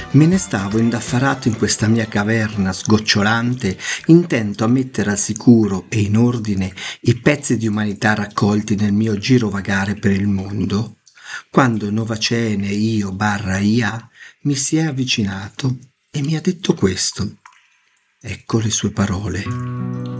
Me ne stavo indaffarato in questa mia caverna sgocciolante, intento a mettere al sicuro e in ordine i pezzi di umanità raccolti nel mio girovagare per il mondo, quando Novacene io barra Ia mi si è avvicinato e mi ha detto questo. Ecco le sue parole.